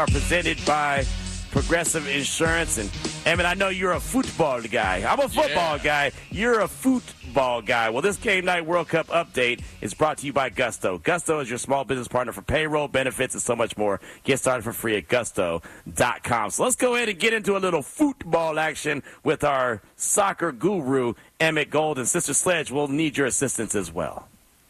are presented by Progressive Insurance. And Emmett, I know you're a football guy. I'm a football guy. You're a football guy. Well, this Game Night World Cup update is brought to you by Gusto. Gusto is your small business partner for payroll, benefits, and so much more. Get started for free at gusto.com. So let's go ahead and get into a little football action with our soccer guru, Emmett Gold. And Sister Sledge, we'll need your assistance as well.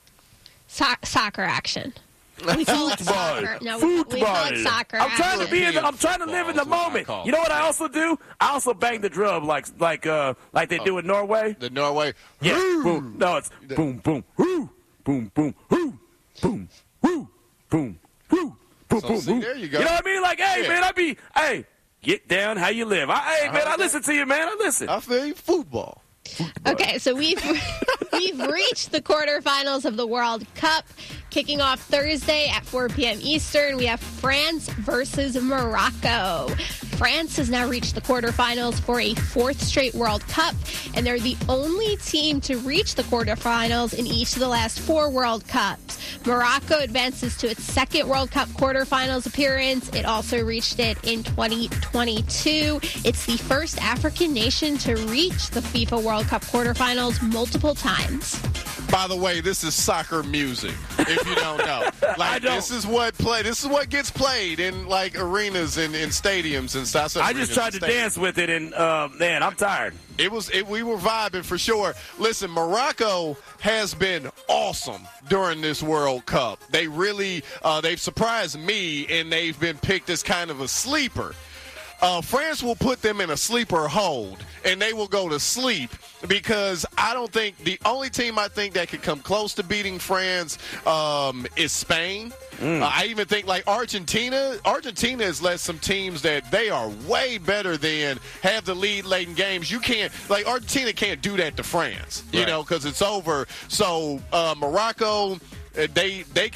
Soccer action. We call it soccer. No, we call it soccer. I'm trying to be in. I'm trying to live in the moment. You know what I also do? I also bang the drum like they do in Norway. The Norway. Yeah. Boom. No, it's boom, boom, whoo, boom, boom, whoo, boom, whoo, boom, whoo, boom, boom, boom. There you go. You know what I mean? Like, hey, man, get down how you live. I listen to you, man. I listen. I feel you. Football. Okay, so we've reached the quarterfinals of the World Cup. Kicking off Thursday at 4 p.m. Eastern, we have France versus Morocco. France has now reached the quarterfinals for a fourth straight World Cup, and they're the only team to reach the quarterfinals in each of the last four World Cups. Morocco advances to its second World Cup quarterfinals appearance. It also reached it in 2022. It's the first African nation to reach the FIFA World Cup quarterfinals multiple times. By the way, this is soccer music, if you don't know. Like, this is what gets played in, like, arenas and in stadiums and stuff. I just tried to dance with it, and, man, I'm tired. We were vibing for sure. Listen, Morocco has been awesome during this World Cup. They really, they've surprised me, and they've been picked as kind of a sleeper. France will put them in a sleeper hold, and they will go to sleep because I don't think the only team I think that could come close to beating France is Spain. I even think like Argentina. Argentina has let some teams that they are way better than have the lead late in games. You can't, like, Argentina can't do that to France, you know, because it's over. So Morocco, they